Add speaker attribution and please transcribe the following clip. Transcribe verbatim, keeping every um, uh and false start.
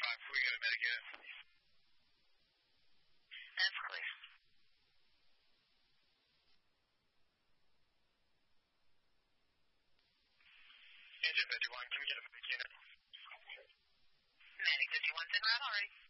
Speaker 1: five, we got a med again.
Speaker 2: That's clear.
Speaker 1: Engine fifty-one, can we get a medic unit?
Speaker 2: Medic fifty-one, send right already.